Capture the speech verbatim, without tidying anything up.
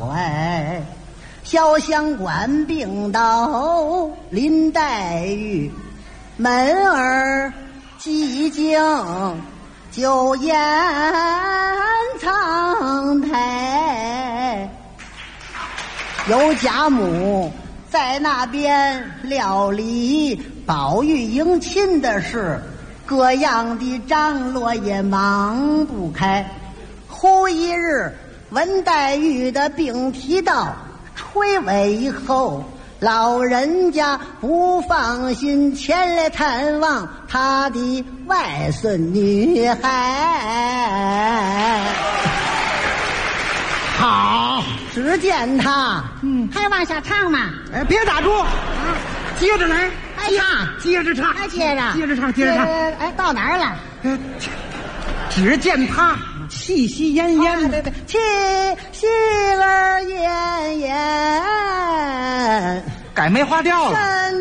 怀。小相官病倒林黛玉，门儿寂静就掩苍苔。有家母在那边料理宝玉迎亲的事，各样的张罗也忙不开。忽一日闻黛玉的病提到垂危以后，老人家不放心前来探望他的外孙女孩。 好， 只见他嗯， 还往下唱吗？ 哎，别打住， 啊， 接着来， 还唱， 接着唱， 还接着， 接着唱，接着唱。 哎，到哪儿了？ 呃只见他气息奄奄的， 对对，气息儿奄奄， 改梅花调了。